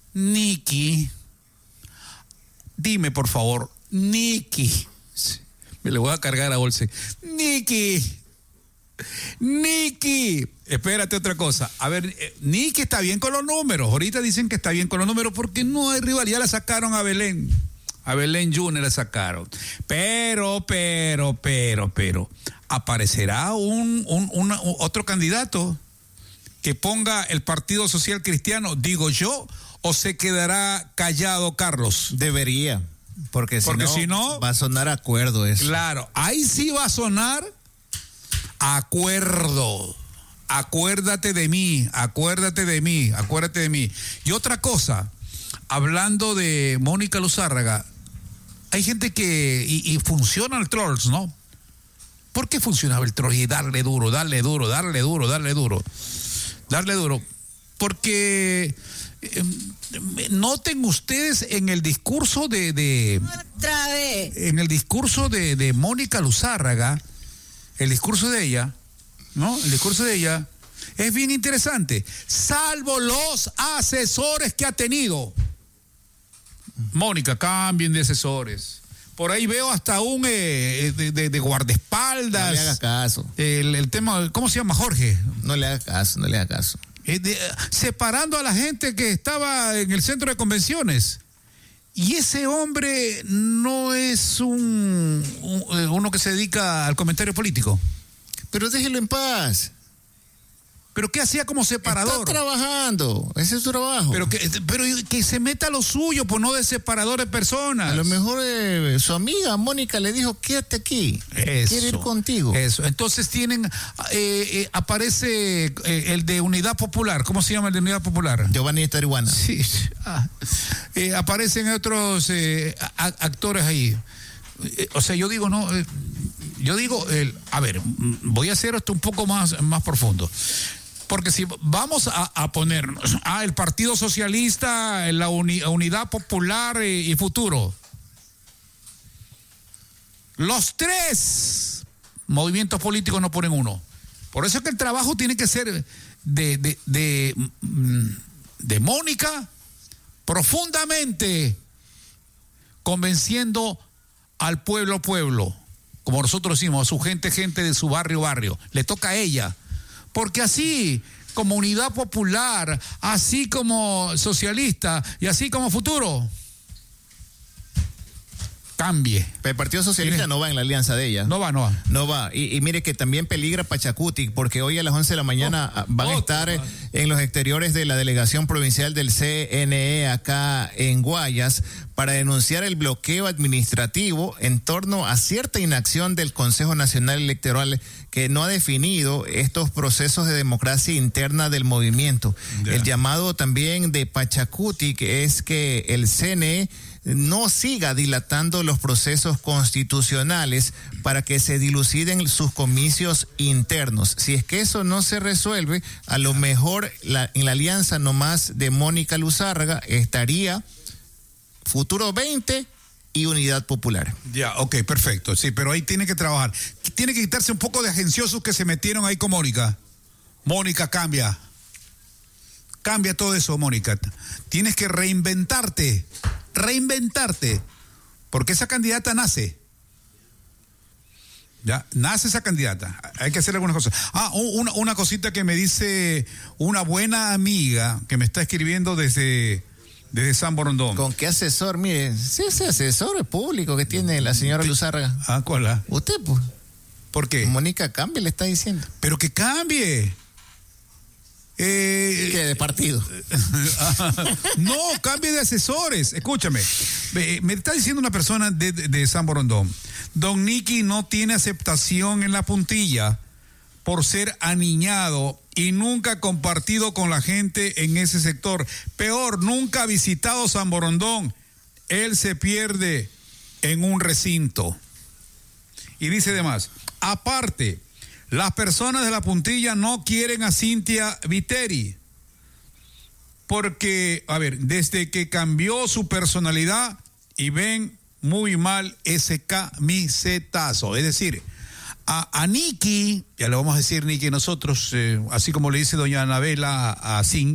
Nikki, dime por favor, Nikki, me le voy a cargar a Olsen. Nikki, espérate otra cosa. A ver, Nikki está bien con los números. Ahorita dicen que está bien con los números porque no hay rival. Ya la sacaron a Belén. A Belén Junior la sacaron. Pero. ¿Aparecerá otro candidato que ponga el Partido Social Cristiano, digo yo, o se quedará callado Carlos? Debería. Porque si no, va a sonar acuerdo eso. Claro, ahí sí va a sonar acuerdo. Acuérdate de mí. Y otra cosa, hablando de Mónica Luzárraga, hay gente que, y funciona el trolls, ¿no? ¿Por qué funcionaba el troll? Y darle duro. Porque noten ustedes en el discurso otra vez. En el discurso de Mónica Luzárraga, el discurso de ella, ¿no? El discurso de ella es bien interesante. Salvo los asesores que ha tenido. Mónica, cambien de asesores. Por ahí veo hasta un de guardaespaldas. No le hagas caso. El tema, ¿cómo se llama? Jorge. No le hagas caso. Separando a la gente que estaba en el centro de convenciones. Y ese hombre no es uno que se dedica al comentario político. Pero déjelo en paz. ¿Pero qué hacía como separador? Está trabajando, ese es su trabajo. Pero que se meta lo suyo, pues no de separador de personas. A lo mejor su amiga Mónica le dijo, quédate aquí, quiero ir contigo. Eso, entonces aparece el de Unidad Popular. ¿Cómo se llama el de Unidad Popular? Giovanni Tarihuana. Sí, aparecen otros actores ahí. O sea, yo digo, a ver, voy a hacer esto un poco más profundo. Porque si vamos a ponernos el Partido Socialista, la Unidad Popular y Futuro, los tres movimientos políticos no ponen uno. Por eso es que el trabajo tiene que ser de Mónica, profundamente convenciendo al pueblo, como nosotros decimos, a su gente de su barrio. Le toca a ella. Porque así como Unidad Popular, así como Socialista y así como Futuro, cambie. Pero el Partido Socialista no va en la alianza de ella. No va. Y mire que también peligra Pachacuti, porque hoy a las 11 de la mañana van a estar en los exteriores de la delegación provincial del CNE acá en Guayas para denunciar el bloqueo administrativo en torno a cierta inacción del Consejo Nacional Electoral que no ha definido estos procesos de democracia interna del movimiento. Yeah. El llamado también de Pachacuti que es que el CNE no siga dilatando los procesos constitucionales para que se diluciden sus comicios internos. Si es que eso no se resuelve, a lo mejor en la alianza nomás de Mónica Luzárraga estaría Futuro 20 y Unidad Popular. Ya, ok, perfecto. Sí, pero ahí tiene que trabajar. Tiene que quitarse un poco de agenciosos que se metieron ahí con Mónica. Mónica, cambia. Cambia todo eso, Mónica. Tienes que reinventarte, porque esa candidata nace. Ya, nace esa candidata. Hay que hacer algunas cosas. Una cosita que me dice una buena amiga que me está escribiendo desde San Borondón. ¿Con qué asesor? Mire, sí, ese asesor público que tiene la señora Luzárraga. ¿Cuál? Usted, pues. ¿Por qué? Mónica, cambie, le está diciendo. Pero que cambie. ¿Qué de partido? No, cambie de asesores. Escúchame. Me está diciendo una persona de San Borondón. Don Nicky no tiene aceptación en la puntilla por ser aniñado y nunca compartido con la gente en ese sector. Peor, nunca ha visitado San Borondón. Él se pierde en un recinto. Y dice además, aparte, las personas de la puntilla no quieren a Cintia Viteri. Porque, a ver, desde que cambió su personalidad y ven muy mal ese camisetazo. Es decir, a Nicky, ya le vamos a decir Nicky nosotros, así como le dice doña Anabela a Sin,